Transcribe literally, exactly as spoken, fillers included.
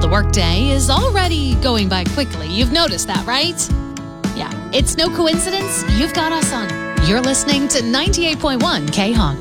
Well, the workday is already going by quickly. You've noticed that, right? Yeah, it's no coincidence you've got us on. You're listening to ninety-eight point one K-Hawk.